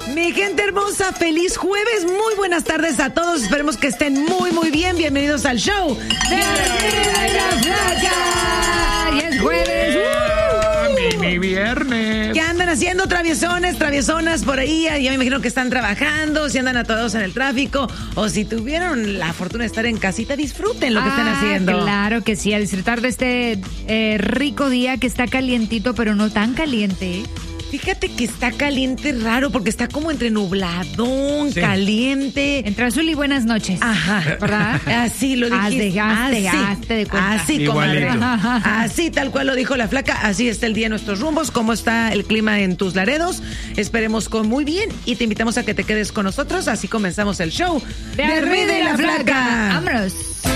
Mi gente hermosa, feliz jueves, muy buenas tardes a todos, esperemos que estén muy muy bien, bienvenidos al show de la Flaca. Y es jueves. Mi viernes. ¿Qué andan haciendo, traviesones, traviesonas por ahí? Ya me imagino que están trabajando, si andan atorados en el tráfico o si tuvieron la fortuna de estar en casita, disfruten lo que están haciendo. Claro que sí, a disfrutar de este rico día que está calientito, pero no tan caliente. Fíjate que está caliente raro porque está como entre nubladón, Sí. caliente. Entre azul y buenas noches. Ajá, ¿Verdad? Así lo dijiste. Hazte de cuenta. Así, comadre. Igualito. Así, tal cual lo dijo la Flaca. Así está el día en nuestros rumbos. ¿Cómo está el clima en tus Laredos? Esperemos con muy bien y te invitamos a que te quedes con nosotros. Así comenzamos el show De Arre de la Flaca. Flaca. ¡Vámonos!